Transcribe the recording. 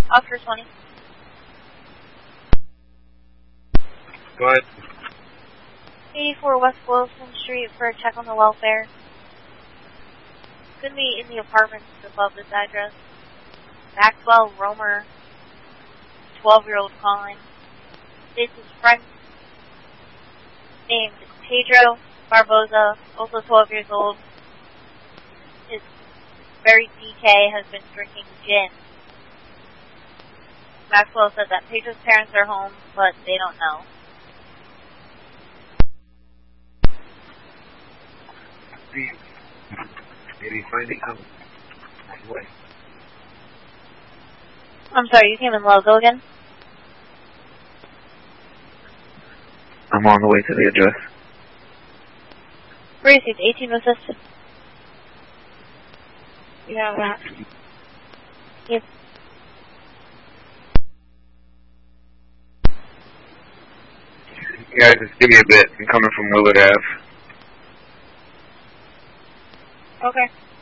Officer 20. Go ahead. 84 West Wilson Street for a check on the welfare. It's going to be in the apartments above this address. Maxwell Romer, 12-year-old calling. This is friend named Pedro Barboza, also 12 years old. His very DK has been drinking gin. Maxwell said that Pedro's parents are home, but they don't know. Maybe finding out right away. I'm sorry, you came in low. Go again? I'm on the way to the address. Received 18 assisted. You have that? Yep. Yeah, just give me a bit. I'm coming from Willard Ave. Okay.